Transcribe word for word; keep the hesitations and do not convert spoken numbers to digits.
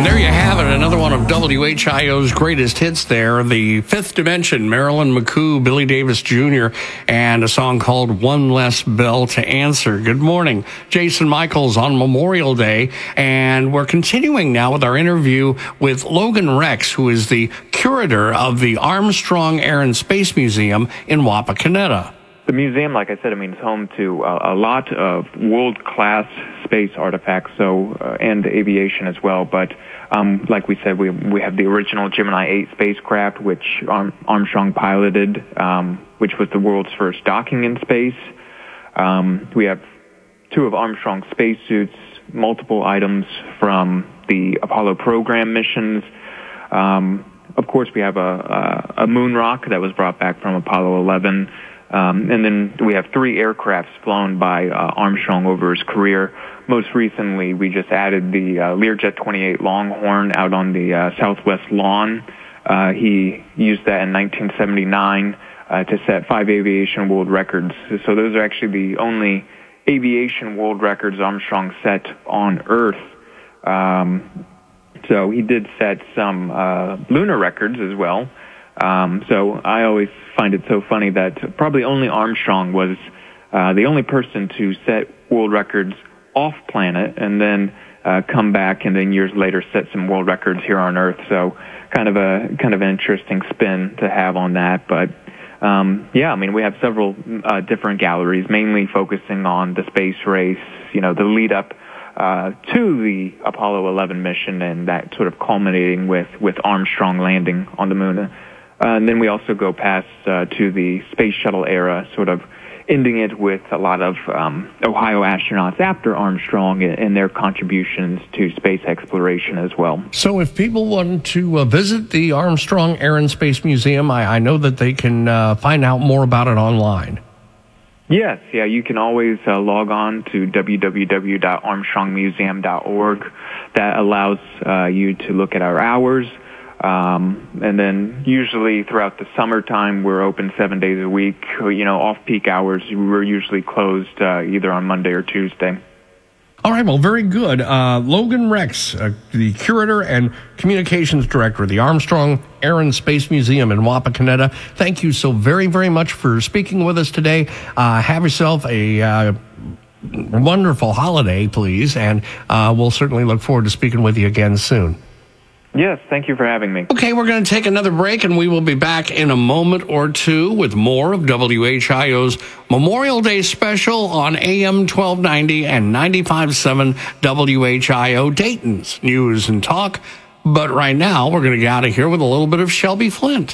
There you have it, another one of W H I O's greatest hits there, The Fifth Dimension, Marilyn McCoo, Billy Davis Junior, and a song called One Less Bell to Answer. Good morning. Jason Michaels on Memorial Day, and we're continuing now with our interview with Logan Rex, who is the curator of the Armstrong Air and Space Museum in Wapakoneta. The museum, like I said, I mean, is home to uh, a lot of world-class space artifacts, so uh, and aviation as well. But um, like we said, we we have the original Gemini eight spacecraft, which Arm- Armstrong piloted, um, which was the world's first docking in space. Um, we have two of Armstrong's spacesuits, multiple items from the Apollo program missions. Um, of course, we have a, a, a moon rock that was brought back from Apollo eleven. Um, and then we have three aircrafts flown by uh, Armstrong over his career. Most recently, we just added the uh, Learjet twenty-eight Longhorn out on the uh, Southwest lawn. Uh, he used that in nineteen seventy-nine uh, to set five aviation world records. So those are actually the only aviation world records Armstrong set on Earth. Um, so he did set some uh, lunar records as well. Um, so I always find it so funny that probably only Armstrong was uh, the only person to set world records off planet and then uh, come back and then years later set some world records here on Earth. So kind of a kind of an interesting spin to have on that. But um, yeah, I mean, we have several uh, different galleries, mainly focusing on the space race, you know, the lead up Uh, to the Apollo eleven mission, and that sort of culminating with, with Armstrong landing on the moon. Uh, and then we also go past uh, to the space shuttle era, sort of ending it with a lot of um, Ohio astronauts after Armstrong and, and their contributions to space exploration as well. So if people want to uh, visit the Armstrong Air and Space Museum, I, I know that they can uh, find out more about it online. Yes, yeah, you can always uh, log on to w w w dot armstrong museum dot org. That allows uh, you to look at our hours. Um, and then usually throughout the summertime, we're open seven days a week. You know, off-peak hours, we're usually closed uh, either on Monday or Tuesday. All right, well, very good. Uh, Logan Rex, uh, the curator and communications director of the Armstrong Air and Space Museum in Wapakoneta. Thank you so very, very much for speaking with us today. Uh, have yourself a uh, wonderful holiday, please, and uh, we'll certainly look forward to speaking with you again soon. Yes, thank you for having me. Okay, we're going to take another break, and we will be back in a moment or two with more of W H I O's Memorial Day special on A M twelve ninety and ninety-five point seven W H I O, Dayton's News and Talk. But right now, we're going to get out of here with a little bit of Shelby Flint.